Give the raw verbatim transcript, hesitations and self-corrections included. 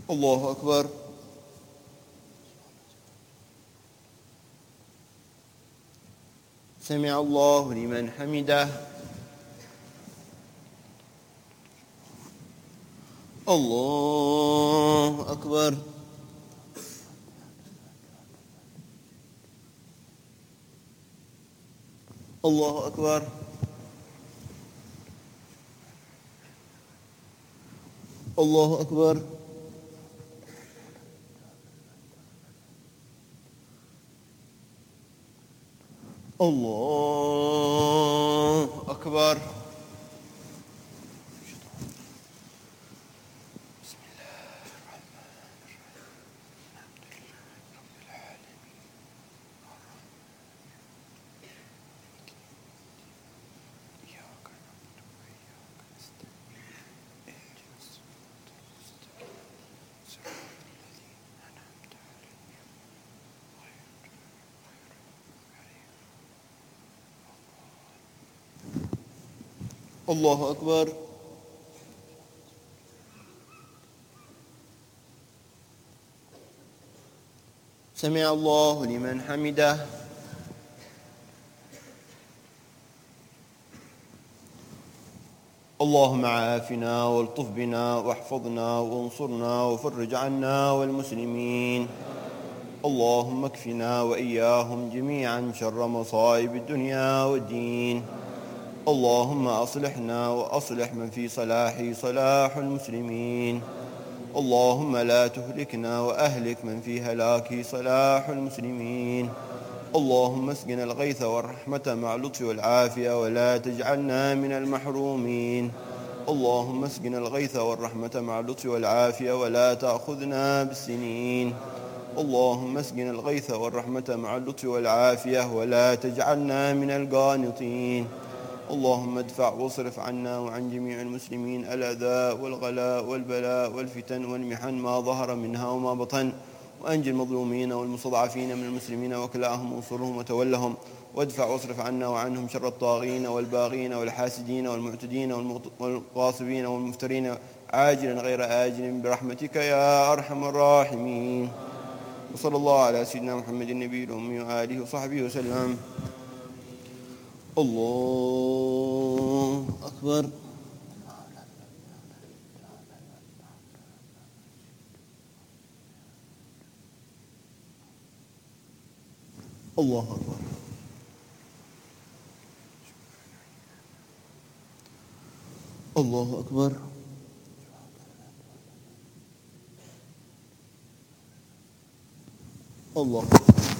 الله أكبر. سمع الله لمن حمده. الله أكبر. الله أكبر. الله أكبر. الله أكبر. الله أكبر. سمع الله لمن حمده. اللهم عافنا والطف بنا واحفظنا وانصرنا وفرج عنا والمسلمين. اللهم اكفنا وإياهم جميعا شر مصائب الدنيا والدين. اللهم أصلحنا وأصلح من في صلاحه صلاح المسلمين. اللهم لا تهلكنا وأهلك من في هلاكه صلاح المسلمين. اللهم اسقنا الغيث والرحمة مع اللطف والعافية ولا تجعلنا من المحرومين. اللهم اسقنا الغيث والرحمة مع اللطف والعافية ولا تأخذنا بالسنين. اللهم اسقنا الغيث والرحمة مع اللطف والعافية ولا تجعلنا من القانطين. اللهم ادفع واصرف عنا وعن جميع المسلمين الأذى والغلاء والبلاء والفتن والمحن ما ظهر منها وما بطن، وأنجي المظلومين والمستضعفين من المسلمين وكلاهم وانصرهم وتولهم، وادفع واصرف عنا وعنهم شر الطاغين والباغين والحاسدين والمعتدين والغاصبين والمفترين عاجلا غير آجل برحمتك يا أرحم الراحمين. وصلى الله على سيدنا محمد النبي الأمي وآله وصحبه وسلم. الله أكبر. الله أكبر. الله أكبر. الله أكبر.